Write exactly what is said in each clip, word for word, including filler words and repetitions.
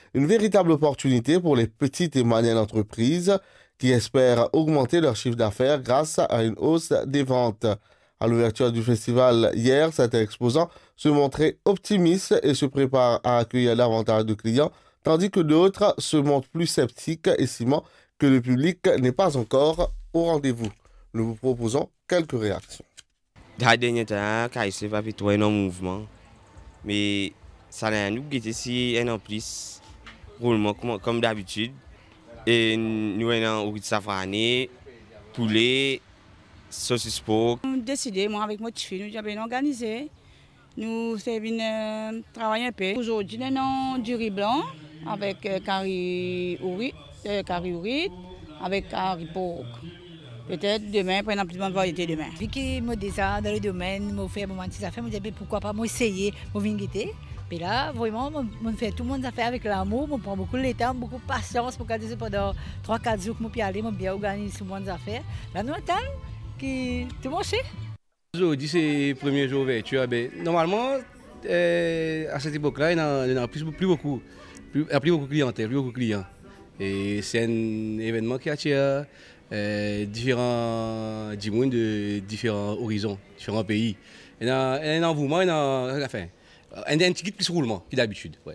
une véritable opportunité pour les petites et moyennes entreprises qui espèrent augmenter leur chiffre d'affaires grâce à une hausse des ventes. À l'ouverture du festival hier, certains exposants se montraient optimistes et se préparent à accueillir davantage de clients, tandis que d'autres se montrent plus sceptiques, estimant que le public n'est pas encore au rendez-vous. Nous vous proposons quelques réactions. Dans dernier temps, K I C va plutôt un mouvement, mais ça n'a nous guetté si un en plus roulement comme, comme d'habitude. Et nous avons eu safrané, poulet, saucisse porc. Nous avons décidé, moi avec mon fils, nous avons organisé. Nous avons travaillé un peu. Aujourd'hui, nous avons du riz blanc avec curry ouri, curry ouri, avec curry porc. Peut-être demain, prendre plus de variété demain. Vu que je suis dans le domaine, je fais mon petit affaire, je me dis pourquoi pas essayer, je viens guetter. Et là, vraiment, je fais tout le monde affaire avec l'amour, je prends beaucoup de temps, beaucoup de patience pour que pendant trois quatre jours que je peux aller, je bien organiser tout le monde affaire. Là, nous attendons que tout le monde sait. Aujourd'hui, c'est le premier jour d'ouverture. Normalement, euh, à cette époque-là, il n'y en a plus, plus beaucoup. Il y a plus beaucoup de clientèle, plus beaucoup de clients. Et c'est un événement qui attire euh, différents dix de différents horizons, différents pays. Il y a un engouement, il y a enfin, un petit peu plus roulement que d'habitude. Ouais.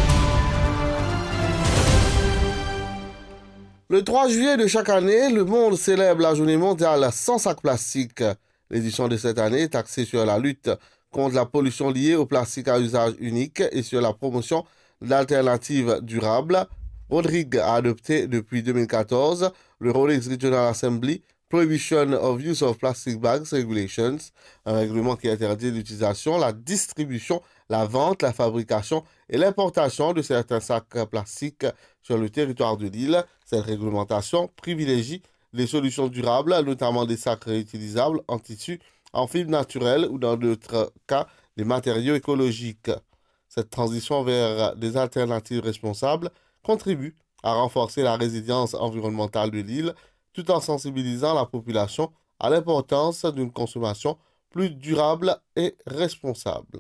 Le trois juillet de chaque année, le monde célèbre la journée mondiale sans sac plastique. L'édition de cette année est axée sur la lutte contre la pollution liée au plastique à usage unique et sur la promotion d'alternatives durables. Rodrigue a adopté depuis deux mille quatorze le Rolex Regional Assembly Prohibition of Use of Plastic Bags Regulations, un règlement qui interdit l'utilisation, la distribution, la vente, la fabrication et l'importation de certains sacs plastiques sur le territoire de l'île. Cette réglementation privilégie les solutions durables, notamment des sacs réutilisables en tissu, en fibre naturelle ou dans d'autres cas, des matériaux écologiques. Cette transition vers des alternatives responsables contribue à renforcer la résilience environnementale de l'île tout en sensibilisant la population à l'importance d'une consommation plus durable et responsable.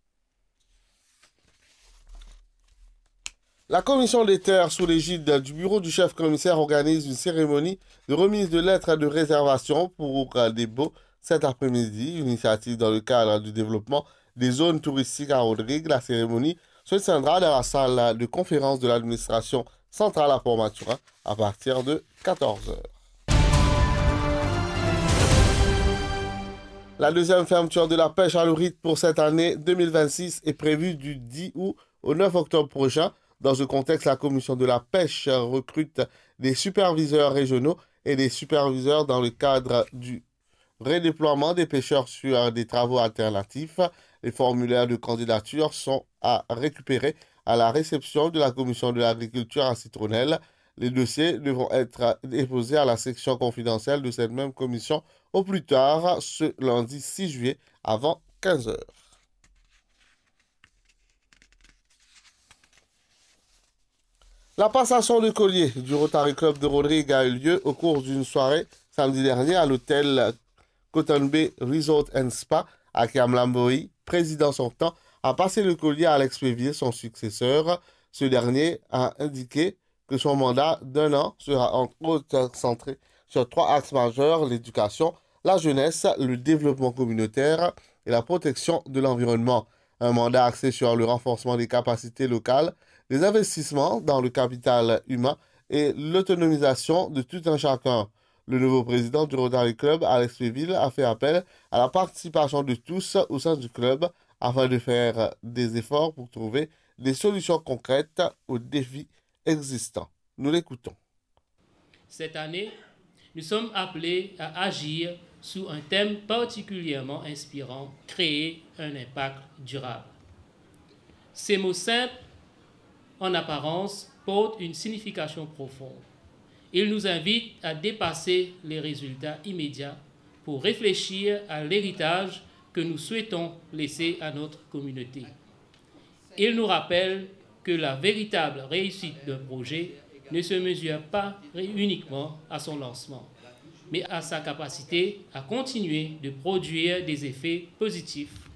La commission des terres sous l'égide du bureau du chef-commissaire organise une cérémonie de remise de lettres de réservation pour des baux cet après-midi, une initiative dans le cadre du développement des zones touristiques à Rodrigue. La cérémonie se tiendra dans la salle de conférence de l'administration centrale à Port-Maturin à partir de quatorze heures. La deuxième fermeture de la pêche à l'ourite pour cette année deux mille vingt-six est prévue du dix août au neuf octobre prochain. Dans ce contexte, la commission de la pêche recrute des superviseurs régionaux et des superviseurs dans le cadre du redéploiement des pêcheurs sur des travaux alternatifs. Les formulaires de candidature sont à récupérer à la réception de la commission de l'agriculture à Citronnelle. Les dossiers devront être déposés à la section confidentielle de cette même commission au plus tard ce lundi six juillet avant quinze heures. La passation de collier du Rotary Club de Rodrigue a eu lieu au cours d'une soirée samedi dernier à l'hôtel Cotton Bay Resort and Spa à Kiamlamboï. Président sortant a passé le collier à Alex Pévier, son successeur. Ce dernier a indiqué que son mandat d'un an sera entre autres centré sur trois axes majeurs: l'éducation, la jeunesse, le développement communautaire et la protection de l'environnement. Un mandat axé sur le renforcement des capacités locales, les investissements dans le capital humain et l'autonomisation de tout un chacun. Le nouveau président du Rotary Club, Alex Péville, a fait appel à la participation de tous au sein du club afin de faire des efforts pour trouver des solutions concrètes aux défis existants. Nous l'écoutons. Cette année, nous sommes appelés à agir sous un thème particulièrement inspirant: créer un impact durable. Ces mots simples, en apparence, portent une signification profonde. Ils nous invitent à dépasser les résultats immédiats pour réfléchir à l'héritage que nous souhaitons laisser à notre communauté. Ils nous rappellent que la véritable réussite d'un projet ne se mesure pas uniquement à son lancement, mais à sa capacité à continuer de produire des effets positifs